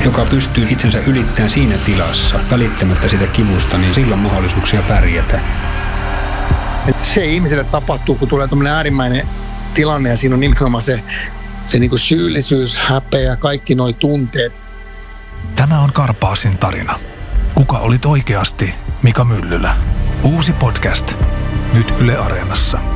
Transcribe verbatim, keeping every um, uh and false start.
joka pystyy itsensä ylittämään siinä tilassa, välittämättä sitä kivusta, niin silloin on mahdollisuuksia pärjätä. Se ihmiselle tapahtuu, kun tulee tämmöinen äärimmäinen tilanne ja siinä on nimenomaan se, se niin kuin syyllisyys, häpeä, kaikki nuo tunteet. Tämä on Karpaasin tarina. Kuka olit oikeasti Mika Myllylä? Uusi podcast. Nyt Yle Areenassa.